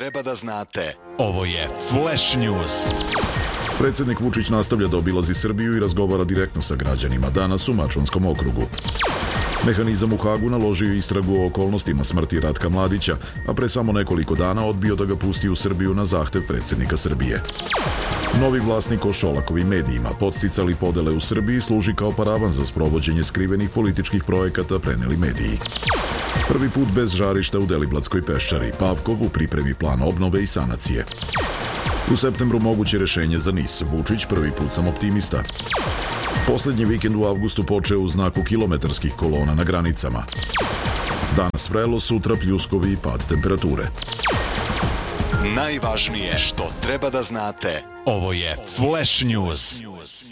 treba da znate. Ovo je Flash News. Predsjednik Vučić nastavlja da obilazi Srbiju i razgovara direktno sa građanima danas u Mačvanskom okrugu. Mehanizam u Hagu naložio istragu o okolnostima smrti Ratka Mladića, a pre samo nekoliko dana odbio da ga pusti u Srbiju na zahtev predsjednika Srbije. Novi vlasnik o Šolakovim medijima, podsticali podele u Srbiji, služi kao paravan za sprovođenje skrivenih političkih projekata, preneli mediji. Prvi put bez žarišta u Deliblatskoj peščari, Pavkov u pripremi plana obnove i sanacije. U septembru moguće rešenje za NIS, Vučić prvi put sam optimista. Poslednji vikend u avgustu počeo u znaku kilometarskih kolona na granicama. Danas vrelo, sutra pljuskovi i pad temperature. Najvažnije što treba da znate. Ovo je Flash News.